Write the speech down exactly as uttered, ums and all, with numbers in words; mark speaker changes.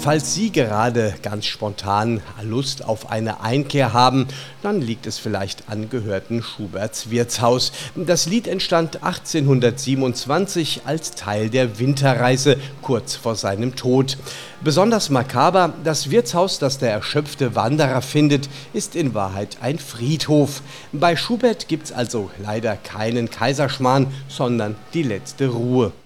Speaker 1: Falls Sie gerade ganz spontan Lust auf eine Einkehr haben, dann liegt es vielleicht an gehörten Schuberts Wirtshaus. Das Lied entstand achtzehnhundertsiebenundzwanzig als Teil der Winterreise kurz vor seinem Tod. Besonders makaber, das Wirtshaus, das der erschöpfte Wanderer findet, ist in Wahrheit ein Friedhof. Bei Schubert gibt's also leider keinen Kaiserschmarrn, sondern die letzte Ruhe.